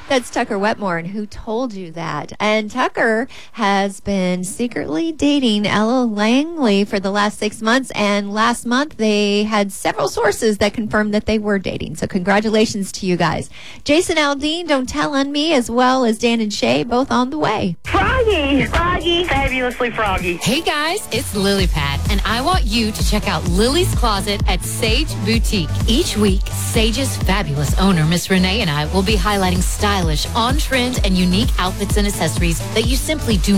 That's Tucker Wetmore, and who told you that? And Tucker has been secretly dating Ella Langley for the last 6 months, and last month they had several sources that confirmed that they were dating. So congratulations to you guys. Jason Aldean, Don't Tell on Me, as well as Dan and Shay, both on the way. Froggy, fabulously froggy. Hey guys, it's Lily Pad, and I want you to check out Lily's Closet at Sage Boutique. Each week, Sage's fabulous owner, Miss Renee, and I will be highlighting stylish, on-trend, and unique outfits and accessories that you simply do